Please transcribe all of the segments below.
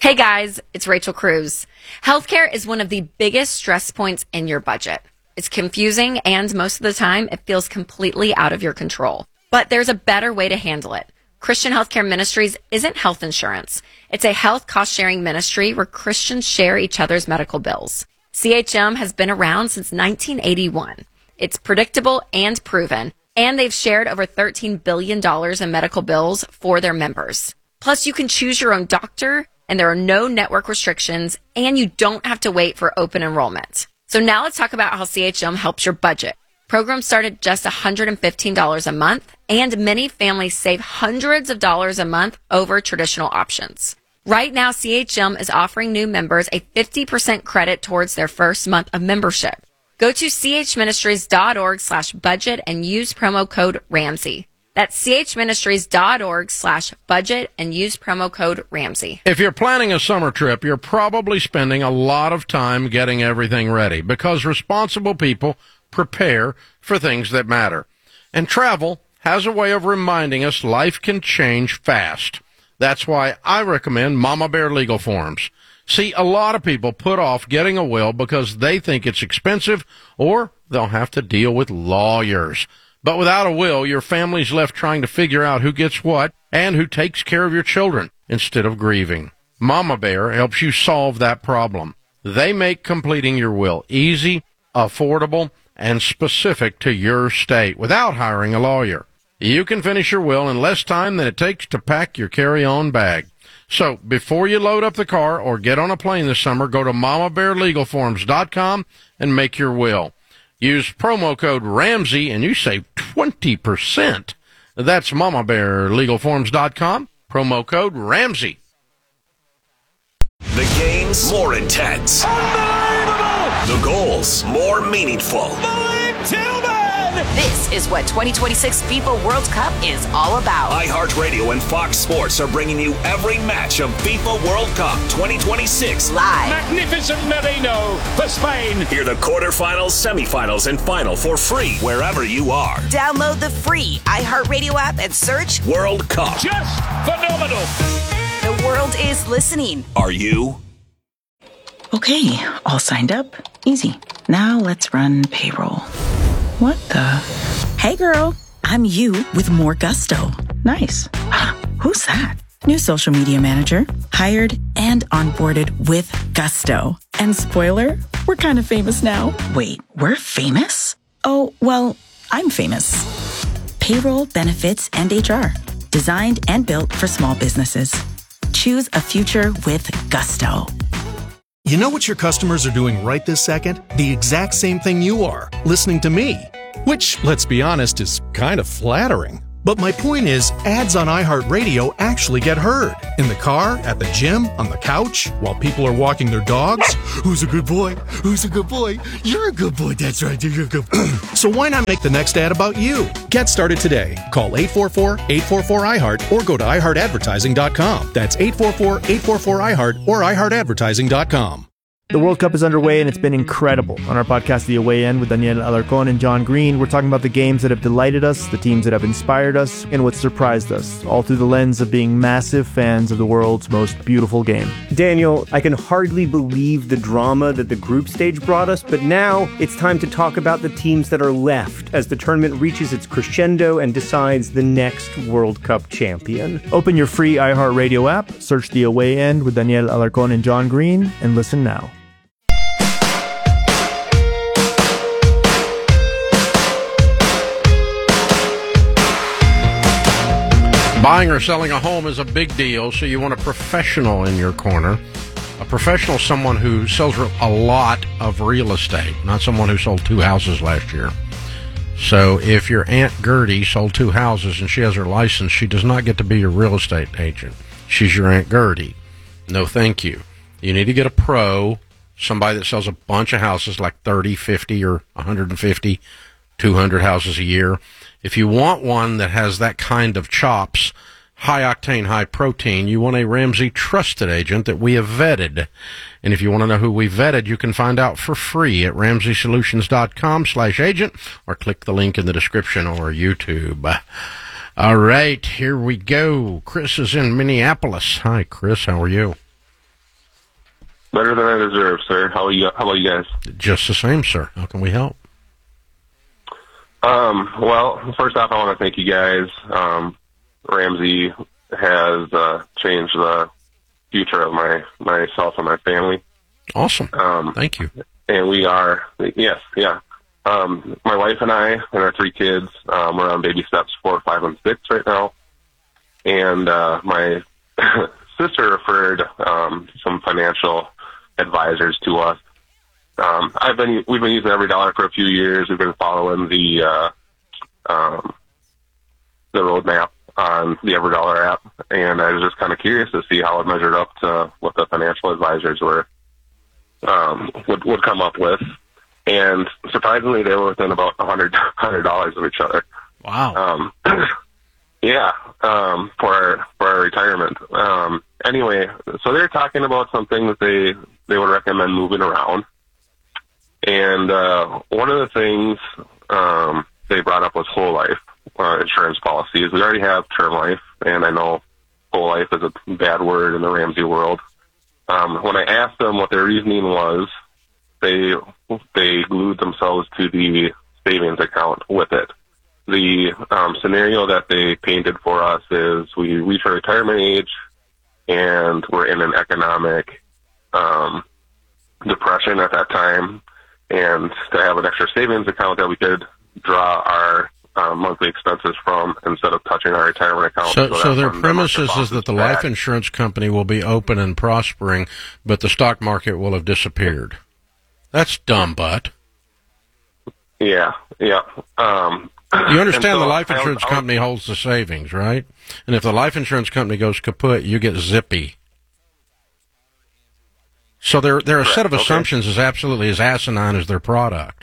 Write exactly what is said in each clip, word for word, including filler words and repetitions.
Hey guys, it's Rachel Cruz. Healthcare is one of the biggest stress points in your budget. It's confusing and most of the time it feels completely out of your control. But there's a better way to handle it. Christian Healthcare Ministries isn't health insurance. It's a health cost-sharing ministry where Christians share each other's medical bills. C H M has been around since nineteen eighty-one. It's predictable and proven, and they've shared over thirteen billion dollars in medical bills for their members. Plus, you can choose your own doctor, and there are no network restrictions, and you don't have to wait for open enrollment. So now let's talk about how C H M helps your budget. Programs start at just one hundred fifteen dollars a month, and many families save hundreds of dollars a month over traditional options. Right now, C H M is offering new members a fifty percent credit towards their first month of membership. Go to chministries.org slash budget and use promo code Ramsey. That's chministries.org slash budget and use promo code Ramsey. If you're planning a summer trip, you're probably spending a lot of time getting everything ready because responsible people prepare for things that matter. And travel has a way of reminding us life can change fast. That's why I recommend Mama Bear Legal Forms. See, a lot of people put off getting a will because they think it's expensive or they'll have to deal with lawyers. But without a will, your family's left trying to figure out who gets what and who takes care of your children instead of grieving. Mama Bear helps you solve that problem. They make completing your will easy, affordable, and specific to your state without hiring a lawyer. You can finish your will in less time than it takes to pack your carry-on bag. So before you load up the car or get on a plane this summer, go to mama bear legal forms dot com and make your will. Use promo code Ramsey and you save twenty percent. That's mama bear legal forms dot com, promo code Ramsey. The game's more intense. Unbelievable! The goals more meaningful. Malik Tillman! This is what twenty twenty-six FIFA World Cup is all about. iHeartRadio and Fox Sports are bringing you every match of FIFA World Cup twenty twenty-six live. Magnificent Merino for Spain. Hear the quarterfinals, semifinals, and final for free wherever you are. Download the free iHeartRadio app and search World Cup. Just phenomenal. The world is listening. Are you? Okay, all signed up. Easy. Now let's run payroll. What the? Hey girl, I'm you with more gusto. Nice. Who's that? New social media manager. Hired and onboarded with gusto. And spoiler, we're kind of famous now. Wait, we're famous? Oh, well, I'm famous. Payroll, benefits, and H R. Designed and built for small businesses. Choose a future with gusto. You know what your customers are doing right this second? The exact same thing you are, listening to me. Which, let's be honest, is kind of flattering. But my point is, ads on iHeartRadio actually get heard. In the car, at the gym, on the couch, while people are walking their dogs. Who's a good boy? Who's a good boy? You're a good boy, that's right, you're a good boy. So why not make the next ad about you? Get started today. Call eight four four, eight four four, I heart or go to i heart advertising dot com. That's eight four four, eight four four, I heart or i heart advertising dot com. The World Cup is underway, and it's been incredible. On our podcast, The Away End, with Daniel Alarcón and John Green, we're talking about the games that have delighted us, the teams that have inspired us, and what surprised us, all through the lens of being massive fans of the world's most beautiful game. Daniel, I can hardly believe the drama that the group stage brought us, but now it's time to talk about the teams that are left as the tournament reaches its crescendo and decides the next World Cup champion. Open your free iHeartRadio app, search The Away End with Daniel Alarcón and John Green, and listen now. Buying or selling a home is a big deal, so you want a professional in your corner. A professional, someone who sells a lot of real estate, not someone who sold two houses last year. So if your Aunt Gertie sold two houses and she has her license, she does not get to be your real estate agent. She's your Aunt Gertie. No, thank you. You need to get a pro, somebody that sells a bunch of houses, like thirty, fifty, or one hundred fifty, two hundred houses a year. If you want one that has that kind of chops, high octane, high protein, you want a Ramsey trusted agent that we have vetted. And if you want to know who we vetted, you can find out for free at ramsey solutions dot com slash agent or click the link in the description or YouTube. All right, here we go. Chris is in Minneapolis. Hi, Chris. How are you? Better than I deserve, sir. How are you? How about you guys? Just the same, sir. How can we help? Um, well, first off, I want to thank you guys. Um, Ramsey has uh, changed the future of my myself and my family. Awesome. Um, thank you. And we are, yes, yeah. Um, my wife and I and our three kids, um, we're on baby steps four, five, and six right now. And uh, my sister referred um, some financial advisors to us. Um, I've been we've been using Every Dollar for a few years. We've been following the uh, um, the roadmap on the Every Dollar app, and I was just kind of curious to see how it measured up to what the financial advisors were um, would would come up with. And surprisingly, they were within about a hundred hundred dollars of each other. Wow. Um, yeah, um, for our, for our retirement. Um, anyway, so they're talking about something that they they would recommend moving around. And uh, one of the things um, they brought up was whole life uh, insurance policies. We already have term life, and I know whole life is a bad word in the Ramsey world. Um, when I asked them what their reasoning was, they they glued themselves to the savings account with it. The um, scenario that they painted for us is we reach our retirement age, and we're in an economic um, depression at that time, and to have an extra savings account that we could draw our uh, monthly expenses from instead of touching our retirement account. So, so, so their when premise the is, is that the back. life insurance company will be open and prospering, but the stock market will have disappeared. That's dumb, butt. Yeah, yeah. Um, you understand so the life I was- insurance I was- company holds the savings, right? And if the life insurance company goes kaput, you get zippy. So their their set of okay. assumptions is absolutely as asinine as their product.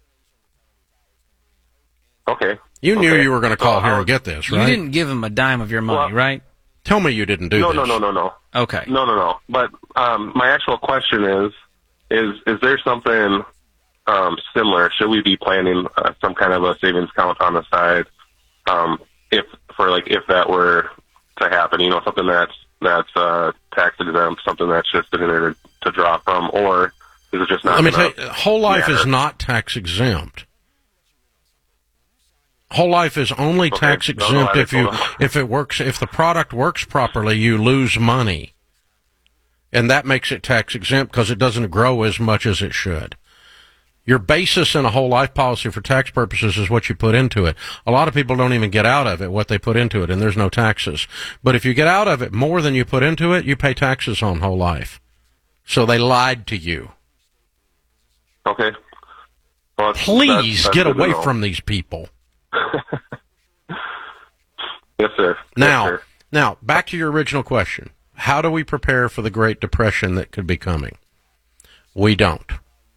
Okay. You knew Okay. you were going to So call I here was- and get this, You right? didn't give him a dime of your money, Well- right? Tell me you didn't do No, this. no, no, no, no. Okay. No, no, no. But um, my actual question is, is is there something um, similar? Should we be planning uh, some kind of a savings account on the side, um, if for like if that were to happen? You know, something that's that's uh, tax exempt, something that's just in there to, to draw from, or is it just not? Let me tell gonna you, whole life is matter? not tax exempt. Whole life is only Okay. tax No, no, exempt I if you hold on. if it works if the product works properly, you lose money, and that makes it tax exempt because it doesn't grow as much as it should. Your basis in a whole life policy for tax purposes is what you put into it. A lot of people don't even get out of it what they put into it, and there's no taxes. But if you get out of it more than you put into it, you pay taxes on whole life. So they lied to you. Okay. Well, that's- Please that's- that's get good to away know. from these people. Yes, sir. Now, yes, sir. now back to your original question. How do we prepare for the Great Depression that could be coming? We don't.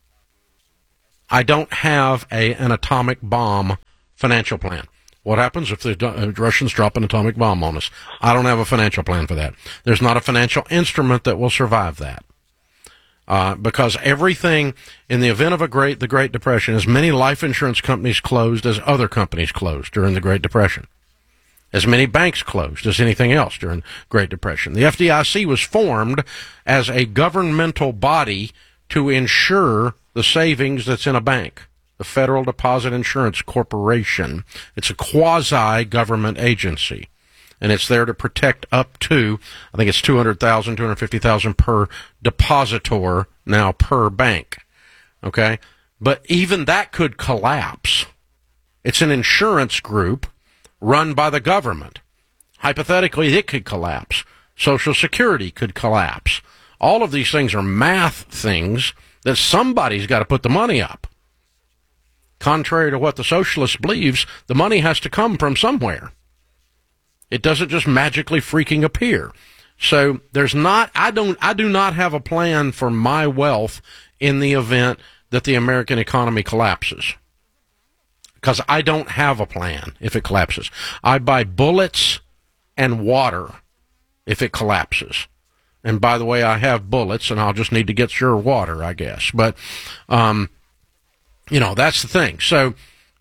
I don't have a, an atomic bomb financial plan. What happens if the uh, Russians drop an atomic bomb on us? I don't have a financial plan for that. There's not a financial instrument that will survive that. Uh, because everything, in the event of a great, the Great Depression, as many life insurance companies closed as other companies closed during the Great Depression. As many banks closed as anything else during the Great Depression. The F D I C was formed as a governmental body to insure the savings that's in a bank. The Federal Deposit Insurance Corporation. It's a quasi-government agency. And it's there to protect up to, I think it's two hundred thousand dollars, two hundred fifty thousand dollars per depositor now per bank. Okay? But even that could collapse. It's an insurance group run by the government. Hypothetically, it could collapse. Social Security could collapse. All of these things are math things that somebody's got to put the money up. Contrary to what the socialist believes, the money has to come from somewhere. It doesn't just magically freaking appear. So there's not, I don't, I do not have a plan for my wealth in the event that the American economy collapses. Because I don't have a plan if it collapses. I buy bullets and water if it collapses. And by the way, I have bullets, and I'll just need to get your water, I guess. But, um, you know, that's the thing. So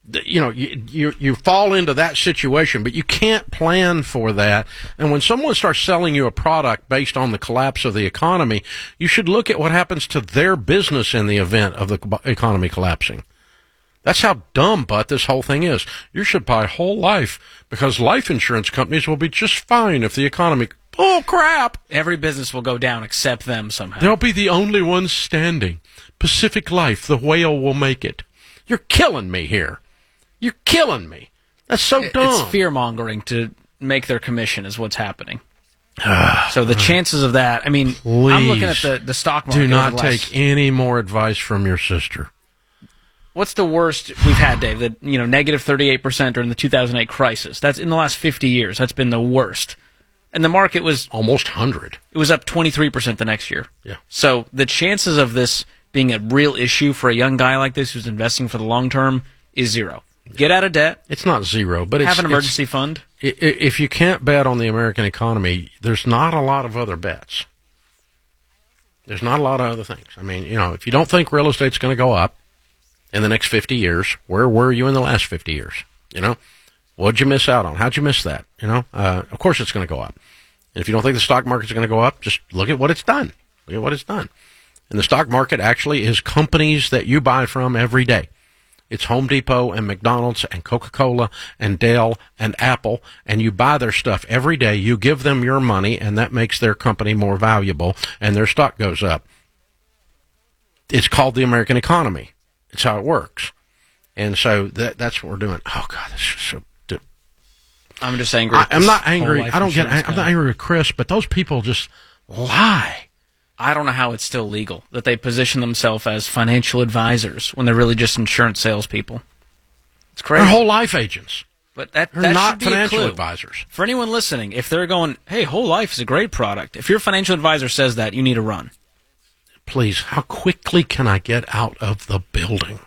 you know, you, you you fall into that situation, but you can't plan for that. And when someone starts selling you a product based on the collapse of the economy, you should look at what happens to their business in the event of the economy collapsing. That's how dumb, but this whole thing is. You should buy whole life because life insurance companies will be just fine if the economy... Oh, crap! Every business will go down except them somehow. They'll be the only ones standing. Pacific Life, the whale will make it. You're killing me here. You're killing me. That's so dumb. It's fear-mongering to make their commission is what's happening. So the chances of that, I mean, Please I'm looking at the, the stock market. do not over the last- take any more advice from your sister. What's the worst we've had, Dave? The, you know, negative thirty-eight percent during the two thousand eight crisis. That's in the last fifty years. That's been the worst. And the market was... Almost one hundred. It was up twenty-three percent the next year. Yeah. So the chances of this being a real issue for a young guy like this who's investing for the long term is zero. Get out of debt. It's not zero, but it's... Have an it's- emergency fund. I- i- If you can't bet on the American economy, there's not a lot of other bets. There's not a lot of other things. I mean, you know, if you don't think real estate's going to go up in the next fifty years, where were you in the last fifty years? You know, what'd you miss out on? How'd you miss that? You know, uh, of course it's going to go up. And if you don't think the stock market's going to go up, just look at what it's done. Look at what it's done. And the stock market actually is companies that you buy from every day. It's Home Depot and McDonald's and Coca-Cola and Dell and Apple, and you buy their stuff every day. You give them your money, and that makes their company more valuable, and their stock goes up. It's called the American economy. It's how it works. And so that that's what we're doing. Oh, God, this is so... d- I'm just angry. I, I'm not angry. Whole life I don't get... insurance I'm not guy. angry with Chris, but those people just lie. I don't know how it's still legal that they position themselves as financial advisors when they're really just insurance salespeople. It's crazy. They're whole life agents. But that, They're that not should be a financial clue. advisors. For anyone listening, if they're going, hey, Whole Life is a great product, if your financial advisor says that, you need to run. Please, how quickly can I get out of the building?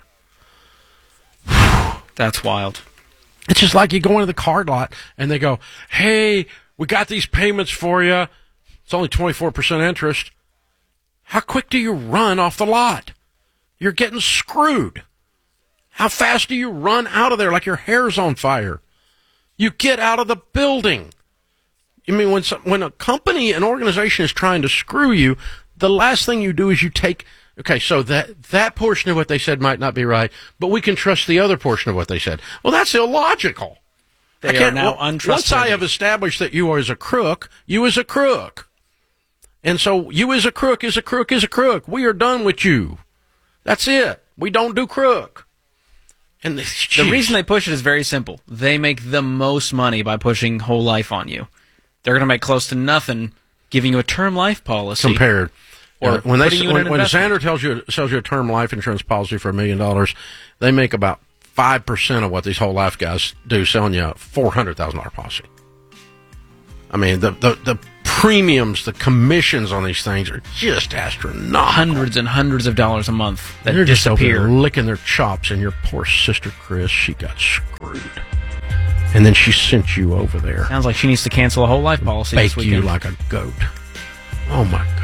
That's wild. It's just like you go into the card lot and they go, hey, we got these payments for you. It's only twenty-four percent interest. How quick do you run off the lot? You're getting screwed. How fast do you run out of there like your hair's on fire? You get out of the building. I mean, when some, when a company, an organization is trying to screw you, the last thing you do is you take, okay, so that, that portion of what they said might not be right, but we can trust the other portion of what they said. Well, that's illogical. They I are can't- now well, untrustworthy. Once I have established that you are as a crook, you is a crook. And so you is a crook, is a crook, is a crook. We are done with you. That's it. We don't do crook. And the, The reason they push it is very simple. They make the most money by pushing Whole Life on you. They're going to make close to nothing giving you a term life policy. compared. Or Uh, when they putting you in when, an when investment. Sander tells you sells you a term life insurance policy for a million dollars, they make about five percent of what these whole life guys do, selling you a four hundred thousand dollar policy. I mean, the, the the premiums, the commissions on these things are just astronomical. Hundreds and hundreds of dollars a month that They're just over disappear. there licking their chops, and your poor sister Chris, she got screwed. And then she sent you over there. Sounds like she needs to cancel a Whole Life policy this Bake you weekend. like a goat. Oh my